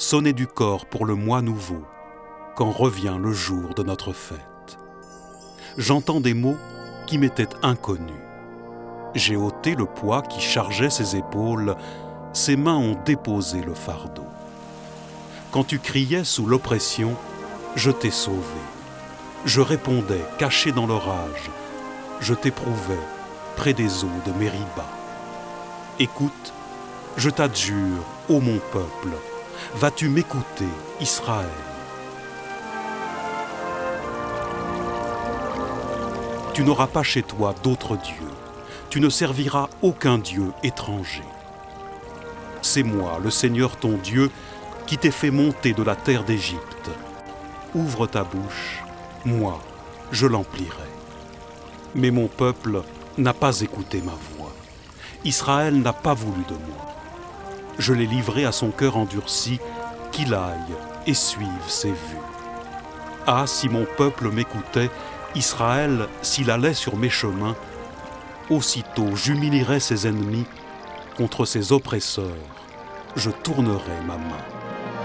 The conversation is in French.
sonner du cor pour le mois nouveau, quand revient le jour de notre fête. J'entends des mots qui m'étaient inconnus. J'ai ôté le poids qui chargeait ses épaules, ses mains ont déposé le fardeau. Quand tu criais sous l'oppression, je t'ai sauvé. Je répondais, caché dans l'orage, je t'éprouvais près des eaux de Mériba. Écoute, je t'adjure, ô mon peuple, vas-tu m'écouter, Israël? Tu n'auras pas chez toi d'autre Dieu, tu ne serviras aucun Dieu étranger. C'est moi, le Seigneur ton Dieu, qui t'ai fait monter de la terre d'Égypte. Ouvre ta bouche, moi, je l'emplirai. Mais mon peuple n'a pas écouté ma voix. Israël n'a pas voulu de moi. Je l'ai livré à son cœur endurci, qu'il aille et suive ses vues. Ah, si mon peuple m'écoutait, Israël, s'il allait sur mes chemins, aussitôt j'humilierais ses ennemis, contre ses oppresseurs, je tournerais ma main.